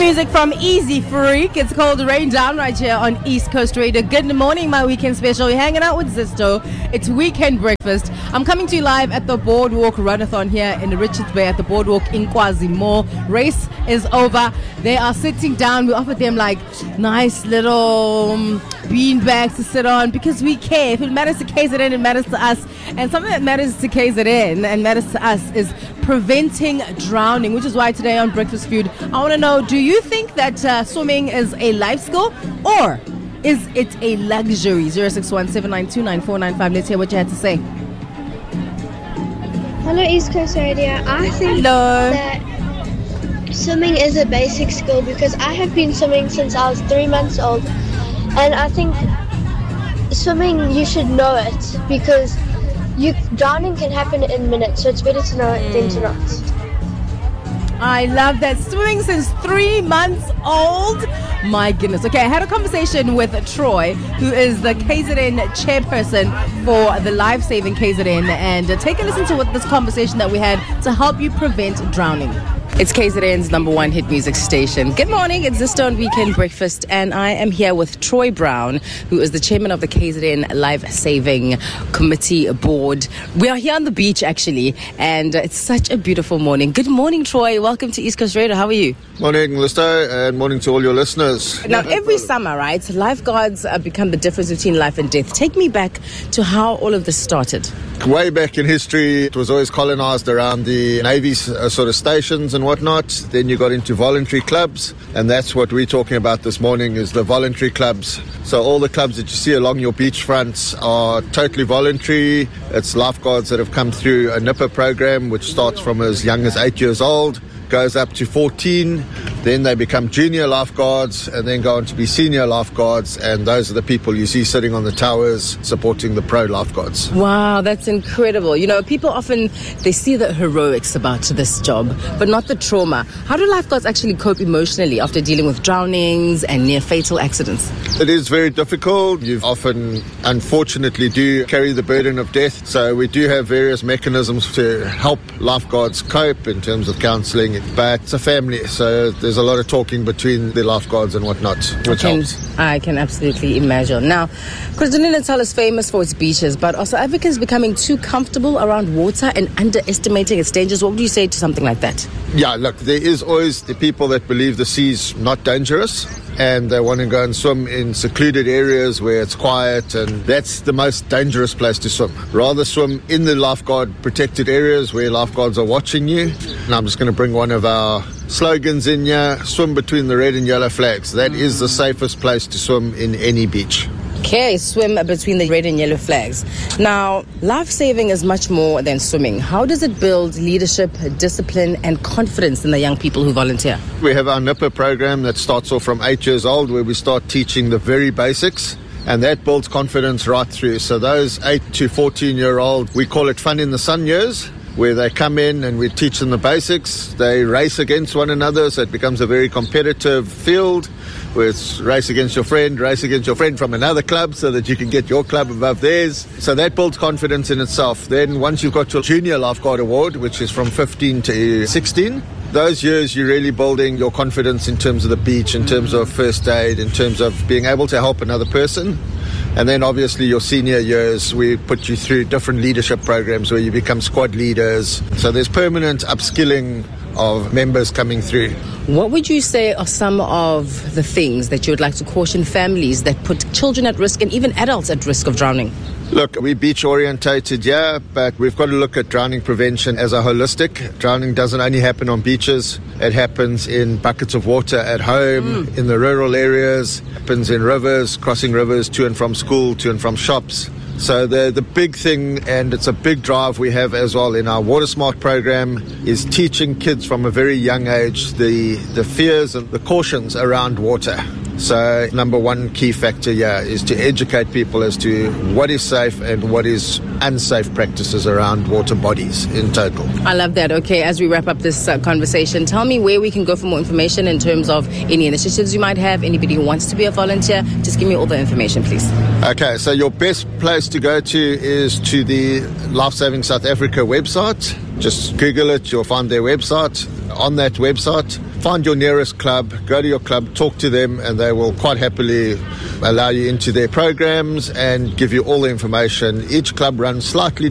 Music from Easy Freak. It's called Rain Down right here on East Coast Radio. Good morning, my weekend special. You're hanging out with Zisto. It's weekend breakfast. I'm coming to you live at the Boardwalk Runathon here in Richards Bay at the Boardwalk in KwaZi-Mall. Race is over. They are sitting down. We offered them like nice little bean bags to sit on because we care. If it matters to KZN, it matters to us. And something that matters to KZN and matters to us is preventing drowning, which is why today on Breakfast Food, I want to know, do you think that swimming is a life skill or is it a luxury? 0617929495. Let's hear what you had to say. Hello, East Coast Radio. I think that swimming is a basic skill because I have been swimming since I was 3 months old. And I think swimming, you should know it because drowning can happen in minutes, so it's better to know it than to not. I love that. Swimming since 3 months old. My goodness. Okay, I had a conversation with Troy, who is the KZN chairperson for the Life Saving KZN, and take a listen to what this conversation that we had to help you prevent drowning. It's KZN's #1 hit music station. Good morning, it's Zisto on Weekend Breakfast, and I am here with Troy Brown, who is the chairman of the KZN Life Saving Committee Board. We are here on the beach, actually, and it's such a beautiful morning. Good morning, Troy. Welcome to East Coast Radio. How are you? Morning, Listo, and morning to all your listeners. Now, every summer, right, lifeguards become the difference between life and death. Take me back to how all of this started. Way back in history, it was always colonized around the Navy's sort of stations and whatnot. Then you got into voluntary clubs, and that's what we're talking about this morning is the voluntary clubs. So all the clubs that you see along your beachfronts are totally voluntary. It's lifeguards that have come through a NIPA program, which starts from as young as 8 years old, goes up to 14, then they become junior lifeguards and then go on to be senior lifeguards, and those are the people you see sitting on the towers supporting the pro lifeguards. Wow, that's incredible. You know, people often, they see the heroics about this job, but not the trauma. How do lifeguards actually cope emotionally after dealing with drownings and near fatal accidents? It is very difficult. You often, unfortunately, do carry the burden of death, so we do have various mechanisms to help lifeguards cope in terms of counselling. But it's a family, so there's a lot of talking between the lifeguards and whatnot, which helps. I can absolutely imagine. Now, KwaZulu-Natal is famous for its beaches, but are South Africans becoming too comfortable around water and underestimating its dangers? What would you say to something like that? Yeah, look, there is always the people that believe the sea's not dangerous, and they want to go and swim in secluded areas where it's quiet, and that's the most dangerous place to swim. Rather swim in the lifeguard protected areas where lifeguards are watching you. And I'm just going to bring one of our slogans in here: swim between the red and yellow flags. That is the safest place to swim in any beach. Okay, swim between the red and yellow flags. Now, life-saving is much more than swimming. How does it build leadership, discipline, and confidence in the young people who volunteer? We have our NIPA program that starts off from 8 years old, where we start teaching the very basics, and that builds confidence right through. So those 8 to 14-year-old, we call it fun in the sun years, where they come in and we teach them the basics. They race against one another, so it becomes a very competitive field, where it's race against your friend from another club so that you can get your club above theirs. So that builds confidence in itself. Then once you've got your junior lifeguard award, which is from 15 to 16, those years you're really building your confidence in terms of the beach, in terms of first aid, in terms of being able to help another person. And then obviously your senior years, we put you through different leadership programs where you become squad leaders. So there's permanent upskilling of members coming through. What would you say are some of the things that you would like to caution families that put children at risk and even adults at risk of drowning? Look, we're beach orientated, yeah, but we've got to look at drowning prevention as a holistic. Drowning doesn't only happen on beaches. It happens in buckets of water at home, in the rural areas, happens in rivers, crossing rivers to and from school, to and from shops. So the big thing, and it's a big drive we have as well in our Water Smart program, is teaching kids from a very young age the fears and the cautions around water. So number one key factor here is to educate people as to what is safe and what is unsafe practices around water bodies in total. I love that. Okay, as we wrap up this conversation, tell me where we can go for more information in terms of any initiatives you might have, anybody who wants to be a volunteer. Just give me all the information, please. Okay, so your best place to go to is to the Life Saving South Africa website. Just Google it, you'll find their website. On that website, find your nearest club, go to your club, talk to them, and they will quite happily allow you into their programs and give you all the information. Each club runs slightly